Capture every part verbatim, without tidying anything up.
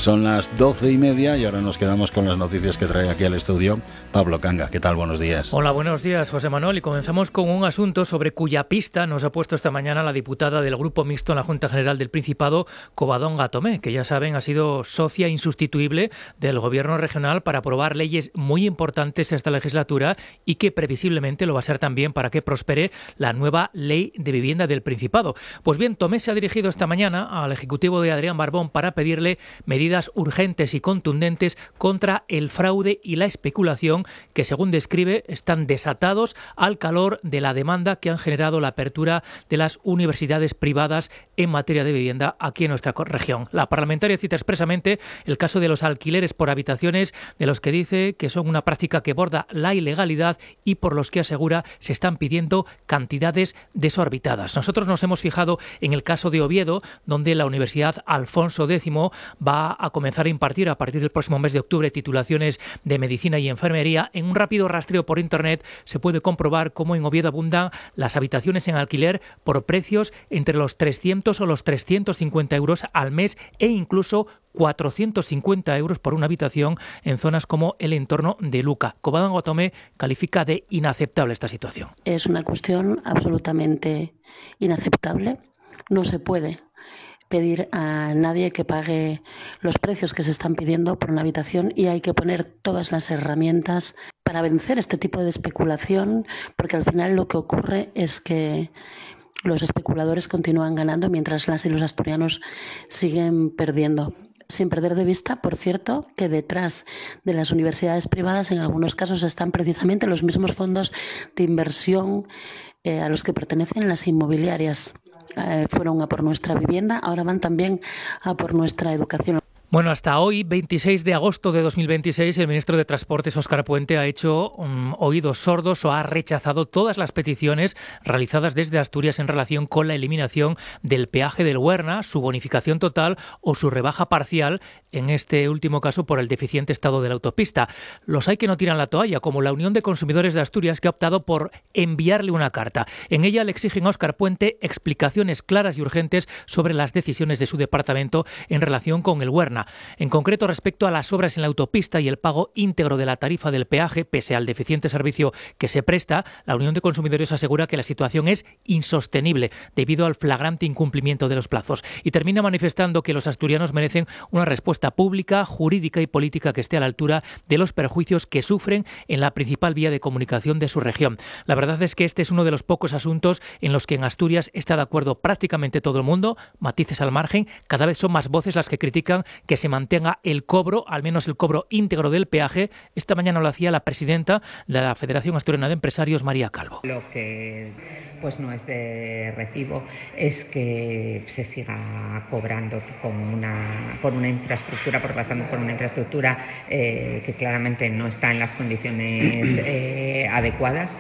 Son las doce y media y ahora nos quedamos con las noticias que trae aquí al estudio Pablo Canga. ¿Qué tal? Buenos días. Hola, buenos días, José Manuel. Y comenzamos con un asunto sobre cuya pista nos ha puesto esta mañana la diputada del Grupo Mixto en la Junta General del Principado, Covadonga Tomé, que ya saben ha sido socia insustituible del Gobierno regional para aprobar leyes muy importantes esta legislatura y que previsiblemente lo va a ser también para que prospere la nueva Ley de Vivienda del Principado. Pues bien, Tomé se ha dirigido esta mañana al Ejecutivo de Adrián Barbón para pedirle medidas urgentes y contundentes contra el fraude y la especulación que, según describe, están desatados al calor de la demanda que han generado la apertura de las universidades privadas en materia de vivienda aquí en nuestra región. La parlamentaria cita expresamente el caso de los alquileres por habitaciones, de los que dice que son una práctica que borda la ilegalidad y por los que asegura se están pidiendo cantidades desorbitadas. Nosotros nos hemos fijado en el caso de Oviedo, donde la Universidad Alfonso X va a comenzar a impartir a partir del próximo mes de octubre titulaciones de medicina y enfermería. En un rápido rastreo por internet se puede comprobar cómo en Oviedo abundan las habitaciones en alquiler por precios entre los trescientos o los trescientos cincuenta euros al mes e incluso cuatrocientos cincuenta euros por una habitación en zonas como el entorno de Luca. Covadonga Tomé califica de inaceptable esta situación. Es una cuestión absolutamente inaceptable. No se puede pedir a nadie que pague los precios que se están pidiendo por una habitación y hay que poner todas las herramientas para vencer este tipo de especulación, porque al final lo que ocurre es que los especuladores continúan ganando mientras las y los asturianos siguen perdiendo. Sin perder de vista, por cierto, que detrás de las universidades privadas en algunos casos están precisamente los mismos fondos de inversión eh, a los que pertenecen las inmobiliarias. Eh, fueron a por nuestra vivienda, ahora van también a por nuestra educación. Bueno, hasta hoy, veintiséis de agosto de dos mil veintiséis, el ministro de Transportes, Óscar Puente, ha hecho um, oídos sordos o ha rechazado todas las peticiones realizadas desde Asturias en relación con la eliminación del peaje del Huerna, su bonificación total o su rebaja parcial, en este último caso por el deficiente estado de la autopista. Los hay que no tiran la toalla, como la Unión de Consumidores de Asturias, que ha optado por enviarle una carta. En ella le exigen a Óscar Puente explicaciones claras y urgentes sobre las decisiones de su departamento en relación con el Huerna. En concreto, respecto a las obras en la autopista y el pago íntegro de la tarifa del peaje, pese al deficiente servicio que se presta, la Unión de Consumidores asegura que la situación es insostenible debido al flagrante incumplimiento de los plazos y termina manifestando que los asturianos merecen una respuesta pública, jurídica y política que esté a la altura de los perjuicios que sufren en la principal vía de comunicación de su región. La verdad es que este es uno de los pocos asuntos en los que en Asturias está de acuerdo prácticamente todo el mundo, matices al margen, cada vez son más voces las que critican que se mantenga el cobro, al menos el cobro íntegro del peaje. Esta mañana lo hacía la presidenta de la Federación Asturiana de Empresarios, María Calvo. Lo que pues no es de recibo es que se siga cobrando con una, por una infraestructura, por pasando por una infraestructura eh, que claramente no está en las condiciones eh, adecuadas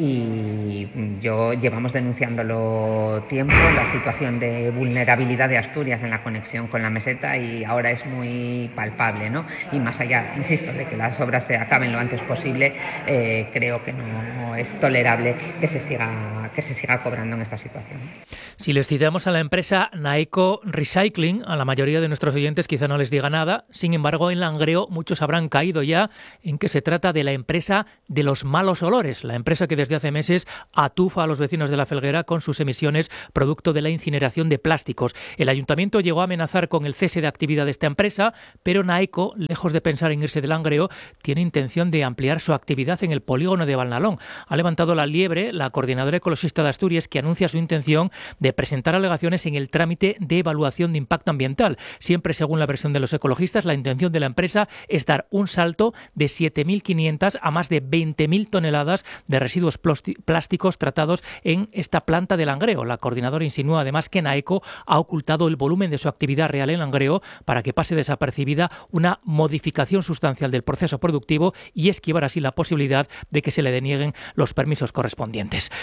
y yo llevamos denunciándolo tiempo, la situación de vulnerabilidad de Asturias en la conexión con la meseta y ahora es muy palpable, ¿no? Y más allá, insisto, de que las obras se acaben lo antes posible, eh, creo que no es tolerable que se siga que se siga cobrando en esta situación. Si les citamos a la empresa Naeco Recycling, a la mayoría de nuestros oyentes quizá no les diga nada, sin embargo en Langreo muchos habrán caído ya en que se trata de la empresa de los malos olores, la empresa que desde hace meses atufa a los vecinos de La Felguera con sus emisiones producto de la incineración de plásticos. El ayuntamiento llegó a amenazar con el cese de actividad de esta empresa, pero Naeco, lejos de pensar en irse de Langreo, tiene intención de ampliar su actividad en el polígono de Valnalón. Ha levantado la liebre la coordinadora ecologista de Asturias, que anuncia su intención de presentar alegaciones en el trámite de evaluación de impacto ambiental. Siempre según la versión de los ecologistas, la intención de la empresa es dar un salto de siete mil quinientas a más de veinte mil toneladas de residuos plásticos tratados en esta planta de Langreo. La coordinadora insinúa además que Naeco ha ocultado el volumen de su actividad real en Langreo para que pase desapercibida una modificación sustancial del proceso productivo y esquivar así la posibilidad de que se le denieguen los permisos correspondientes. Estoy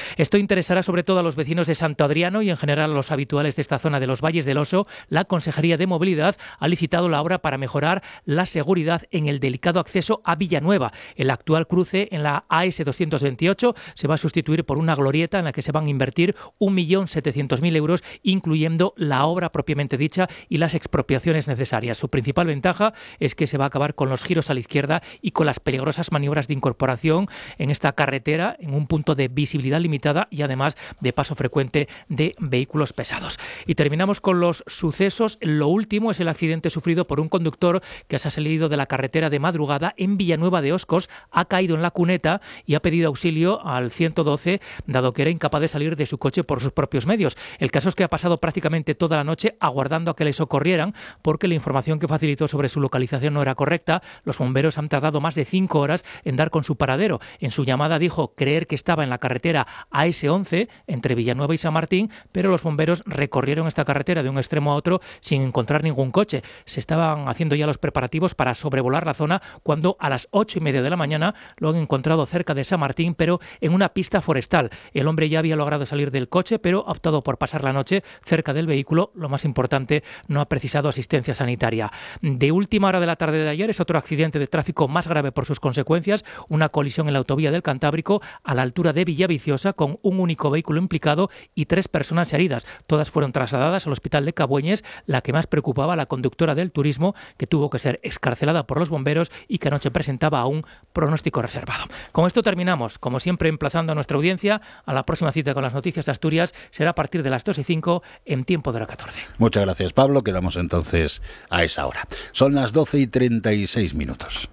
interesará sobre todo a los vecinos de Santo Adriano y en general a los habituales de esta zona de los Valles del Oso. La Consejería de Movilidad ha licitado la obra para mejorar la seguridad en el delicado acceso a Villanueva. El actual cruce en la A S doscientos veintiocho se va a sustituir por una glorieta en la que se van a invertir un millón setecientos mil euros, incluyendo la obra propiamente dicha y las expropiaciones necesarias. Su principal ventaja es que se va a acabar con los giros a la izquierda y con las peligrosas maniobras de incorporación en esta carretera, en un punto de visibilidad limitada y además de paso frecuente de vehículos pesados. Y terminamos con los sucesos. Lo último es el accidente sufrido por un conductor que se ha salido de la carretera de madrugada en Villanueva de Oscos, ha caído en la cuneta y ha pedido auxilio al ciento doce, dado que era incapaz de salir de su coche por sus propios medios. El caso es que ha pasado prácticamente toda la noche aguardando a que le socorrieran, porque la información que facilitó sobre su localización no era correcta. Los bomberos han tardado más de cinco horas en dar con su paradero. En su llamada dijo creer que estaba en la carretera A S once, entre Villanueva y San Martín, pero los bomberos recorrieron esta carretera de un extremo a otro sin encontrar ningún coche. Se estaban haciendo ya los preparativos para sobrevolar la zona cuando a las ocho y media de la mañana lo han encontrado cerca de San Martín, pero en una pista forestal. El hombre ya había logrado salir del coche, pero ha optado por pasar la noche cerca del vehículo. Lo más importante, no ha precisado asistencia sanitaria. De última hora de la tarde de ayer es otro accidente de tráfico más grave por sus consecuencias, una colisión en la autovía del Cantábrico a la altura de Villaviciosa con un único vehículo implicado y tres personas heridas. Todas fueron trasladadas al hospital de Cabueñes. La que más preocupaba, la conductora del turismo, que tuvo que ser excarcelada por los bomberos y que anoche presentaba aún pronóstico reservado. Con esto terminamos, como siempre emplazando a nuestra audiencia a la próxima cita con las noticias de Asturias. Será a partir de las dos y cinco en Tiempo de la catorce. Muchas gracias, Pablo. Quedamos entonces a esa hora. Son las doce y treinta y seis minutos.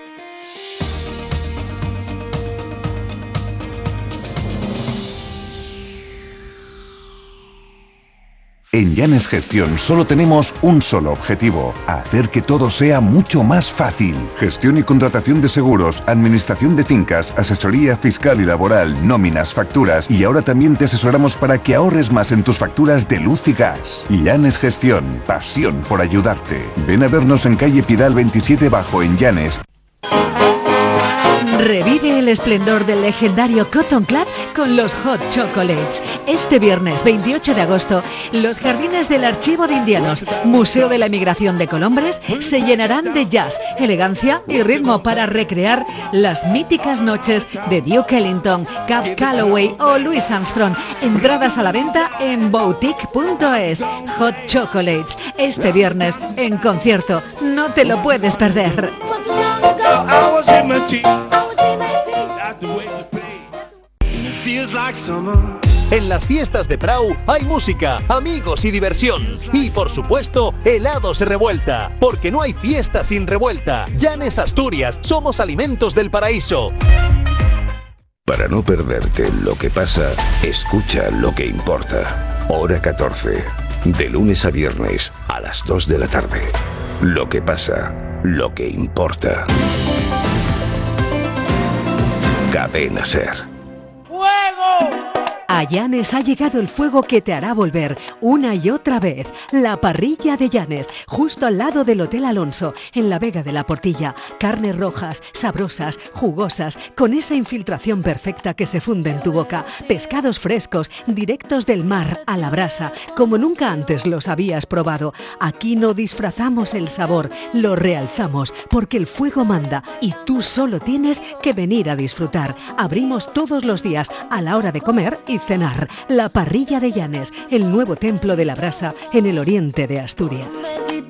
En Llanes Gestión solo tenemos un solo objetivo: hacer que todo sea mucho más fácil. Gestión y contratación de seguros, administración de fincas, asesoría fiscal y laboral, nóminas, facturas, y ahora también te asesoramos para que ahorres más en tus facturas de luz y gas. Llanes Gestión, pasión por ayudarte. Ven a vernos en calle Pidal veintisiete Bajo en Llanes. Revive el esplendor del legendario Cotton Club con los Hot Chocolates. Este viernes veintiocho de agosto, los jardines del Archivo de Indianos, Museo de la Emigración de Colombres, se llenarán de jazz, elegancia y ritmo para recrear las míticas noches de Duke Ellington, Cab Calloway o Louis Armstrong. Entradas a la venta en boutique punto es. Hot Chocolates, este viernes en concierto. No te lo puedes perder. En las fiestas de Prau hay música, amigos y diversión. Y por supuesto, helados revuelta. Porque no hay fiesta sin revuelta. Llanes Asturias, somos alimentos del paraíso. Para no perderte lo que pasa, escucha lo que importa. Hora catorce. De lunes a viernes a las dos de la tarde. Lo que pasa, lo que importa. Cadena Ser. A Llanes ha llegado el fuego que te hará volver una y otra vez. La parrilla de Llanes, justo al lado del Hotel Alonso, en la Vega de la Portilla. Carnes rojas, sabrosas, jugosas, con esa infiltración perfecta que se funde en tu boca. Pescados frescos, directos del mar a la brasa, como nunca antes los habías probado. Aquí no disfrazamos el sabor, lo realzamos, porque el fuego manda y tú solo tienes que venir a disfrutar. Abrimos todos los días a la hora de comer y cenar. La parrilla de Llanes, el nuevo templo de la brasa en el oriente de Asturias.